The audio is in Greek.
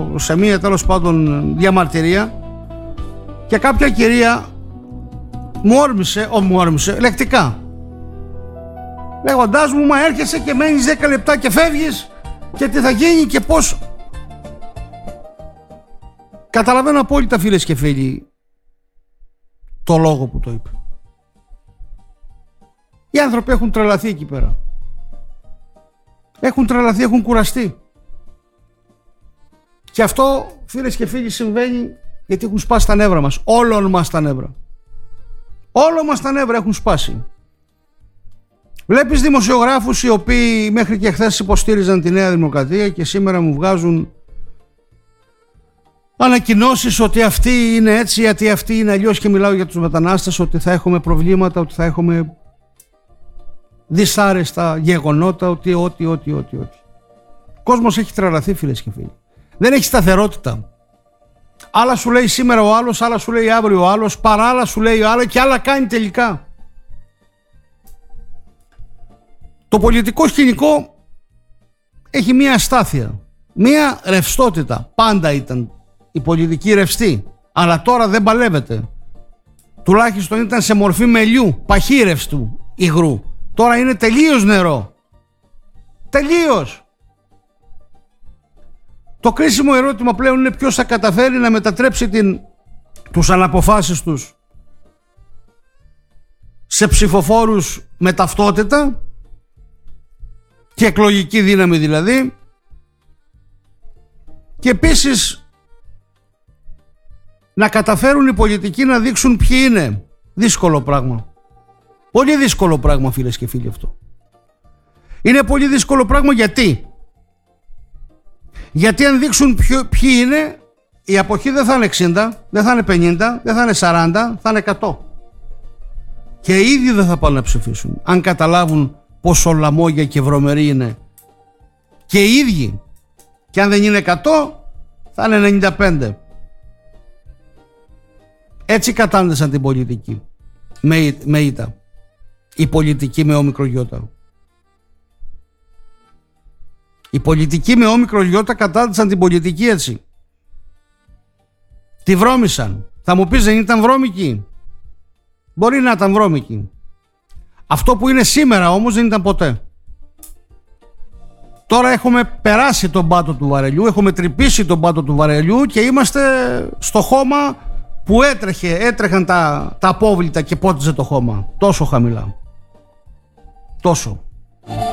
σε μία τέλος πάντων διαμαρτυρία και κάποια κυρία μου όρμησε λεκτικά, λέγοντάς μου, μα έρχεσαι και μένεις 10 λεπτά και φεύγεις και τι θα γίνει και πώς. Καταλαβαίνω απόλυτα, φίλες και φίλοι, το λόγο που το είπε. Οι άνθρωποι έχουν τρελαθεί εκεί πέρα. Έχουν τρελαθεί, έχουν κουραστεί. Και αυτό, φίλες και φίλοι, συμβαίνει γιατί έχουν σπάσει τα νεύρα μας. Όλων μας τα νεύρα. Όλο μας τα νεύρα έχουν σπάσει. Βλέπεις δημοσιογράφους οι οποίοι μέχρι και χθες υποστήριζαν τη Νέα Δημοκρατία και σήμερα μου βγάζουν ανακοινώσεις ότι αυτή είναι έτσι, γιατί αυτή είναι αλλιώς, και μιλάω για τους μετανάστες, ότι θα έχουμε προβλήματα, ότι θα έχουμε δυσάρεστα γεγονότα, ότι. Ο κόσμος έχει τρελαθεί, φίλες και φίλοι. Δεν έχει σταθερότητα. Άλλα σου λέει σήμερα ο άλλος, άλλα σου λέει αύριο ο άλλος, παράλληλα σου λέει ο άλλος και άλλα κάνει τελικά. Το πολιτικό σκηνικό έχει μία αστάθεια, μία ρευστότητα. Πάντα ήταν η πολιτική ρευστή, αλλά τώρα δεν παλεύεται. Τουλάχιστον ήταν σε μορφή μελιού, παχύρευστου υγρού. Τώρα είναι τελείως νερό. Τελείως. Το κρίσιμο ερώτημα πλέον είναι ποιος θα καταφέρει να μετατρέψει τους αναποφάσεις τους σε ψηφοφόρους με ταυτότητα και εκλογική δύναμη δηλαδή, και επίσης να καταφέρουν οι πολιτικοί να δείξουν ποιοι είναι. Δύσκολο πράγμα. Πολύ δύσκολο πράγμα, φίλες και φίλοι, αυτό. Είναι πολύ δύσκολο πράγμα γιατί αν δείξουν ποιοι είναι, η αποχή δεν θα είναι 60, δεν θα είναι 50, δεν θα είναι 40, θα είναι 100. Και οι ίδιοι δεν θα πάνε να ψηφίσουν, αν καταλάβουν πόσο λαμόγια και βρωμεροί είναι. Και οι ίδιοι. Και αν δεν είναι 100, θα είναι 95. Έτσι κατάντησαν την πολιτική με ήττα. Η πολιτική με όμικρο γιώτα. Οι πολιτικοί με όμικρο γιώτα κατάντησαν την πολιτική έτσι. Τη βρώμησαν. Θα μου πεις, δεν ήταν βρώμικη? Μπορεί να ήταν βρώμικη. Αυτό που είναι σήμερα όμως δεν ήταν ποτέ. Τώρα έχουμε περάσει τον πάτο του βαρελιού, έχουμε τρυπήσει τον πάτο του βαρελιού και είμαστε στο χώμα που έτρεχαν τα απόβλητα και πότιζε το χώμα. Τόσο χαμηλά. Τόσο.